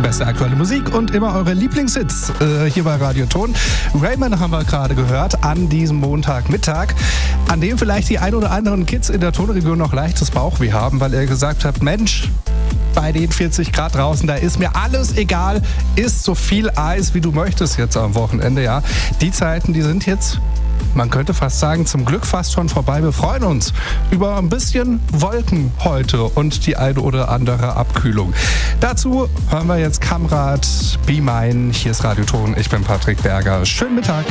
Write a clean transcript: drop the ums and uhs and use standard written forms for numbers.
Beste aktuelle Musik und immer eure Lieblingshits hier bei Radio Ton. Raymond haben wir gerade gehört an diesem Montagmittag, an dem vielleicht die ein oder anderen Kids in der Tonregion noch leichtes Bauchweh haben, weil ihr gesagt habt, Mensch, bei den 40 Grad draußen, da ist mir alles egal, isst so viel Eis, wie du möchtest jetzt am Wochenende, ja. Die Zeiten, die sind jetzt, man könnte fast sagen, zum Glück fast schon vorbei. Wir freuen uns über ein bisschen Wolken heute und die eine oder andere Abkühlung. Dazu hören wir jetzt Kamrat Be Mine. Hier ist Radio Ton. Ich bin Patrick Berger. Schönen Mittag.